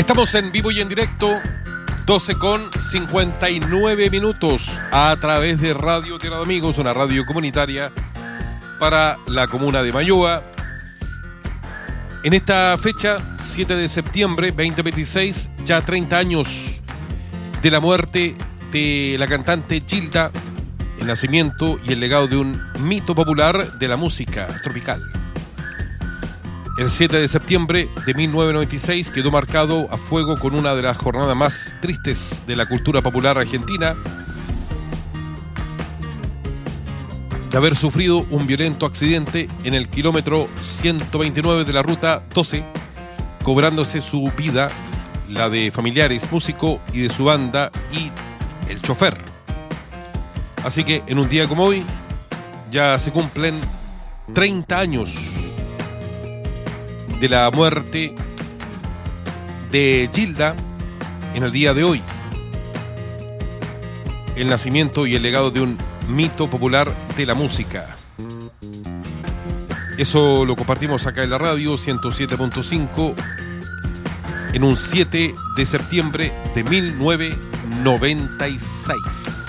Estamos en vivo y en directo, 12:59 a través de Radio Tierra de Amigos, una radio comunitaria para la comuna de Mayoa. En esta fecha, 7 de septiembre 2026, ya 30 años de la muerte de la cantante Gilda, el nacimiento y el legado de un mito popular de la música tropical. El 7 de septiembre de 1996 quedó marcado a fuego con una de las jornadas más tristes de la cultura popular argentina, de haber sufrido un violento accidente en el kilómetro 129 de la ruta 12, cobrándose su vida, la de familiares, músico y de su banda y el chofer. Así que en un día como hoy ya se cumplen 30 años de la muerte de Gilda en el día de hoy. El nacimiento y el legado de un mito popular de la música. Eso lo compartimos acá en la radio 107.5 en un 7 de septiembre de 1996.